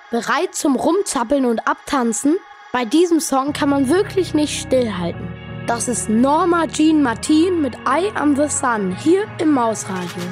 Bereit zum Rumzappeln und Abtanzen? Bei diesem Song kann man wirklich nicht stillhalten. Das ist Norma Jean Martin mit I Am The Sun hier im Mausradio.